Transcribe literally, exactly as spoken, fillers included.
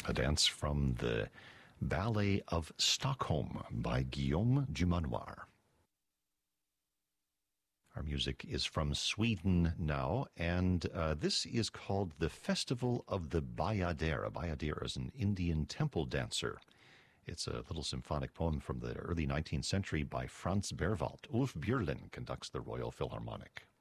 a dance from the Ballet of Stockholm by Guillaume Dumanoir. Our music is from Sweden now, and uh, this is called the Festival of the Bayadera. Bayadera is an Indian temple dancer. It's a little symphonic poem from the early nineteenth century by Franz Berwald. Ulf Björlin conducts the Royal Philharmonic.